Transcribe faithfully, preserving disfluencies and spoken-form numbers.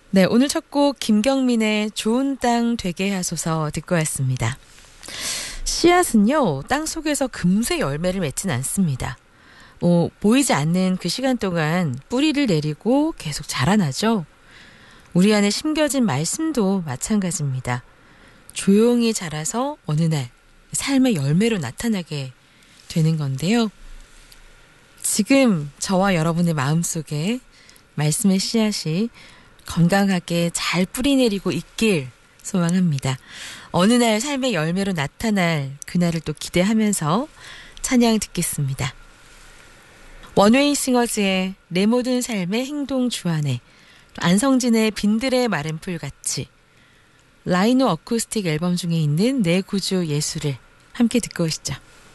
네, 오늘 첫 곡 김경민의 좋은 땅 되게 하소서 듣고 왔습니다. 씨앗은요, 땅 속에서 금세 열매를 맺진 않습니다. 어, 보이지 않는 그 시간 동안 뿌리를 내리고 계속 자라나죠. 우리 안에 심겨진 말씀도 마찬가지입니다. 조용히 자라서 어느 날 삶의 열매로 나타나게 되는 건데요. 지금 저와 여러분의 마음속에 말씀의 씨앗이 건강하게 잘 뿌리내리고 있길 소망합니다. 어느 날 삶의 열매로 나타날 그날을 또 기대하면서 찬양 듣겠습니다. 원웨이 싱어즈의 내 모든 삶의 행동 주안에, 안성진의 빈들의 마른 풀같이, 라이노 어쿠스틱 앨범 중에 있는 내 구주 예수를 함께 듣고 오시죠.